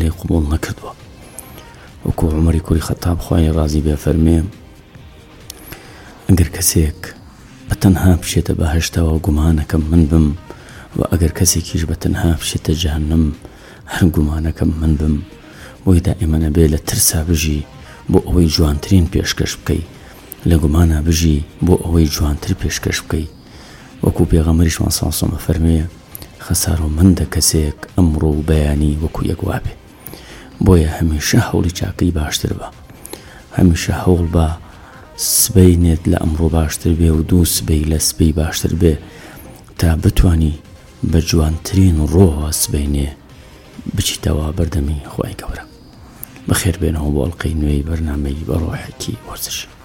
لی قبول نکردووە. وەکو عومەری کوڕی خەتاب خوای ڕازی بێ فەرمێ ئەگەر کەسێک بە تەنها بچێتە بەهەشتەوە گومانەکەم من بم و ئەگەر کەسێکیش بە تەنها بچێتە جەهەنەم هەر گومانەکەم من بم. بۆی دائیمە نەبێ لە ترسا بژی بۆ ئەوەی جوانترین پێشکەش بکەی، لە گومانە بژی بۆ ئەوەی جوانتر پێشکەش بکەی. وەکو پێغەمبەریشمان سەڵڵەڵاهو عەلەیهی وسەلەم فەرمێ خەسارەمەندە کەسێک ئەمڕۆ و بەیانی وەکو یەک وابێ. بۆیە هەمیشە هەوڵی چاکەی باشتر بە، هەمیشە هەوڵ بە سبەینێت لە ئەمڕۆ باشتر بێ و دوو سبەی لە سبەی باشتر بێ تا بتوانی بە جوانترین ڕۆوە سبەینێ بچیتەوە بەردەمی خوای گەورە. بەخێر بێنەوە بۆ ئەڵقەی نوێی بەرنامەی بە ڕۆحێکی وەرزش.